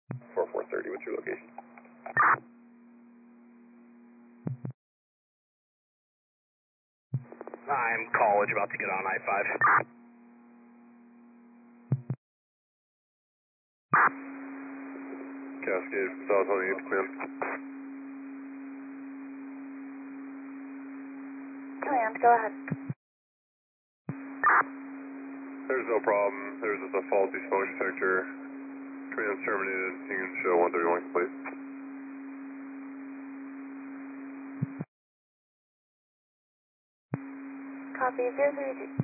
4430, what's your location? I'm College, about to get on I-5. Cascade from South 28th, clear. Command, go ahead. There's no problem. There's just a faulty smoke detector. Command's terminated. You can show 131 complete. Copy, 032.